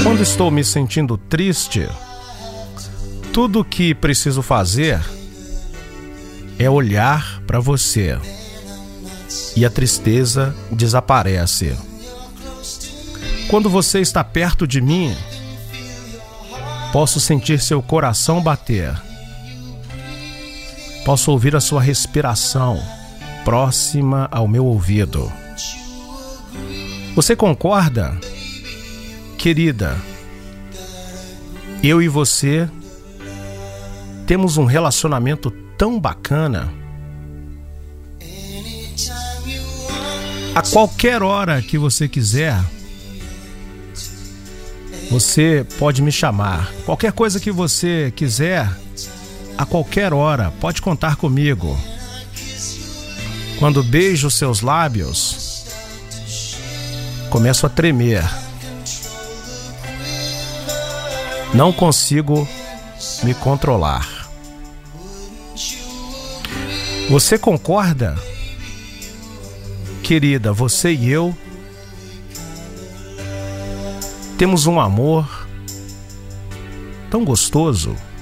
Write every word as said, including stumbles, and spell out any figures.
Quando estou me sentindo triste, tudo o que preciso fazer é olhar para você e a tristeza desaparece. Quando você está perto de mim, posso sentir seu coração bater. Posso ouvir a sua respiração próxima ao meu ouvido. Você concorda, querida? Eu e você temos um relacionamento tão bacana. A qualquer hora que você quiser, você pode me chamar. Qualquer coisa que você quiser, a qualquer hora, pode contar comigo. Quando beijo seus lábios, começo a tremer. Não consigo me controlar. Você concorda? Querida, você e eu temos um amor tão gostoso.